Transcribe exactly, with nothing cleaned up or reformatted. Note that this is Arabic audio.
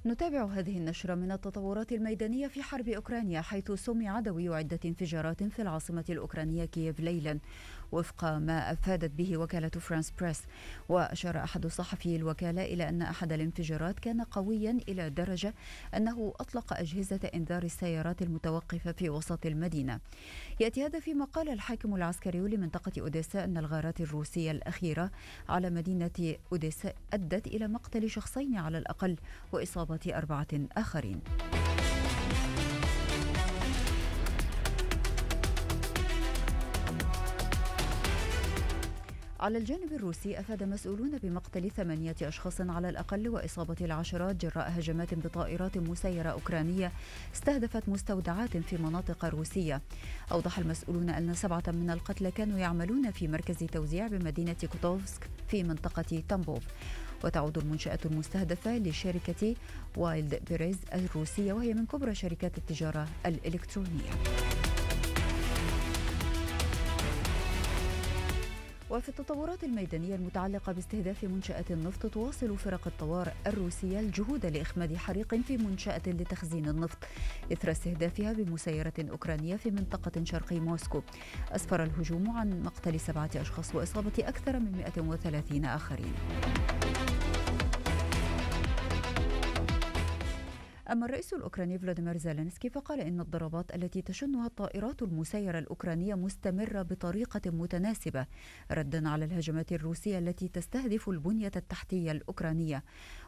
نتابع هذه النشرة من التطورات الميدانية في حرب أوكرانيا، حيث سمع دوي عدة انفجارات في العاصمة الأوكرانية كييف ليلا وفق ما أفادت به وكالة فرانس بريس. وأشار أحد صحفي الوكالة إلى أن أحد الانفجارات كان قويا إلى درجة أنه أطلق أجهزة إنذار السيارات المتوقفة في وسط المدينة. يأتي هذا فيما قال الحاكم العسكري لمنطقة أوديسا أن الغارات الروسية الأخيرة على مدينة أوديسا أدت إلى مقتل شخصين على الأقل وإصابة أربعة آخرين. على الجانب الروسي أفاد مسؤولون بمقتل ثمانية أشخاص على الأقل وإصابة العشرات جراء هجمات بطائرات مسيرة أوكرانية استهدفت مستودعات في مناطق روسية. أوضح المسؤولون أن سبعة من القتلى كانوا يعملون في مركز توزيع بمدينة كوتوفسك في منطقة تامبوف. وتعود المنشأة المستهدفة لشركة وايلد بيريز الروسية، وهي من كبرى شركات التجارة الإلكترونية. وفي التطورات الميدانية المتعلقة باستهداف منشأة النفط، تواصل فرق الطوارئ الروسية الجهود لإخماد حريق في منشأة لتخزين النفط إثر استهدافها بمسيرة أوكرانية في منطقة شرقي موسكو. أسفر الهجوم عن مقتل سبعة أشخاص وإصابة أكثر من مئة وثلاثين آخرين. أما الرئيس الأوكراني فلاديمير زيلينسكي فقال إن الضربات التي تشنها الطائرات المسيرة الأوكرانية مستمرة بطريقة متناسبة ردا على الهجمات الروسية التي تستهدف البنية التحتية الأوكرانية.